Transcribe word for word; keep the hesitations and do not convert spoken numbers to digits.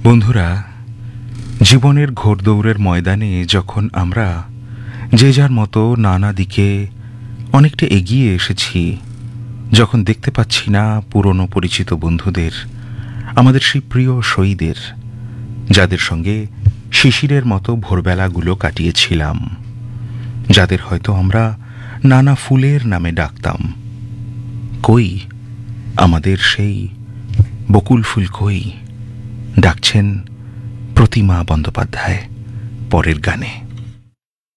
বন্ধুরা, জীবনের ঘোড়দৌড়ের ময়দানে যখন আমরা যে যার মতো নানা দিকে অনেকটা এগিয়ে এসেছি, যখন দেখতে পাচ্ছি না পুরনো পরিচিত বন্ধুদের, আমাদের সেই প্রিয় শহীদের, যাদের সঙ্গে শিশিরের মতো ভোরবেলাগুলো কাটিয়েছিলাম, যাদের হয়তো আমরা নানা ফুলের নামে ডাকতাম, কই আমাদের সেই বকুল ফুল কই? ডাকছেন প্রতিমা বন্দ্যোপাধ্যায় পরের গানে।